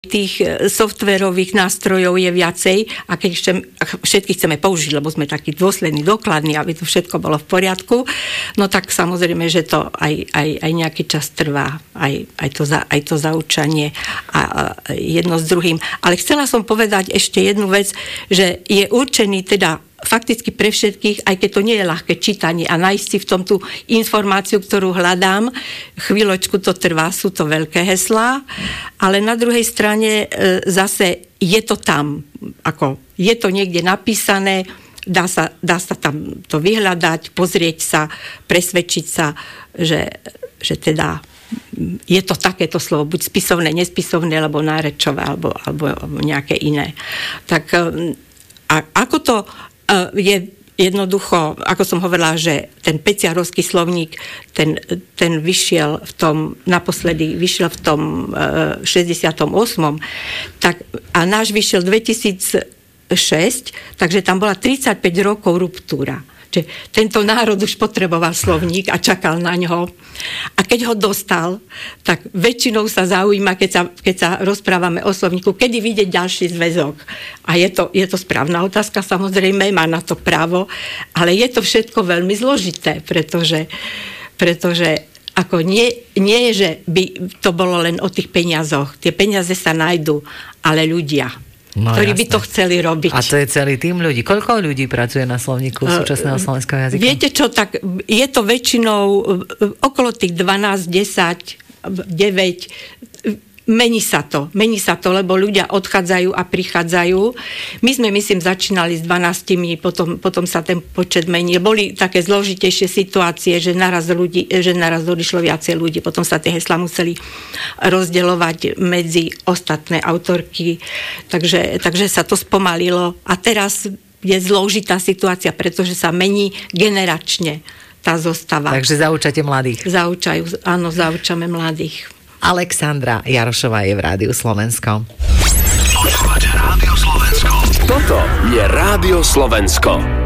tých softverových nástrojov je viacej a keď všetky chceme použiť, lebo sme takí dôslední, dôkladní, aby to všetko bolo v poriadku, no tak samozrejme, že to aj nejaký čas trvá, aj to zaučanie a jedno s druhým. Ale chcela som povedať ešte jednu vec, že je určený teda fakticky pre všetkých, aj keď to nie je ľahké čítanie a nájsť si v tom tú informáciu, ktorú hľadám. Chvíľočku to trvá, sú to veľké heslá, ale na druhej strane zase je to tam, ako je to niekde napísané, dá sa tam to vyhľadať, pozrieť sa, presvedčiť sa, že teda je to takéto slovo, buď spisovné, nespisovné, alebo nárečové, alebo nejaké iné. Tak a ako to je jednoducho, ako som hovorila, že ten peciarovský slovník, ten vyšiel v tom, naposledy vyšiel v tom 68. Tak, a náš vyšiel 2006, takže tam bola 35 rokov ruptúra. Čiže tento národ už potreboval slovník a čakal na ňo. A keď ho dostal, tak väčšinou sa zaujíma, keď sa rozprávame o slovníku, kedy vidieť ďalší zväzok. A je to správna otázka, samozrejme, má na to právo, ale je to všetko veľmi zložité, pretože ako nie je, že by to bolo len o tých peniazoch. Tie peniaze sa nájdú, ale ľudia, ktorí by to chceli robiť. A to je celý tým ľudí. Koľko ľudí pracuje na slovníku súčasného slovenského jazyka? Viete čo, tak je to väčšinou okolo tých 12, 10, 9. Mení sa to, lebo ľudia odchádzajú a prichádzajú. My sme, myslím, začínali s 12, potom sa ten počet menil. Boli také zložitejšie situácie, že naraz odišlo viacej ľudí, potom sa tie heslá museli rozdeľovať medzi ostatné autorky, takže sa to spomalilo. A teraz je zložitá situácia, pretože sa mení generačne tá zostava. Takže zaučate mladých. Zaučame mladých. Alexandra Jarošová je v Rádiu Slovensko. Počúvate Rádio Slovensko. Toto je Rádio Slovensko.